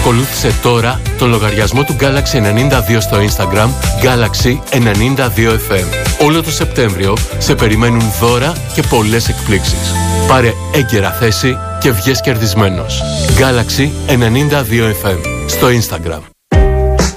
Ακολούθησε τώρα τον λογαριασμό του Galaxy 92 στο Instagram Galaxy 92FM. Όλο το Σεπτέμβριο σε περιμένουν δώρα και πολλές εκπλήξεις. Πάρε έγκαιρα θέση και βγες κερδισμένος. Galaxy 92FM στο Instagram.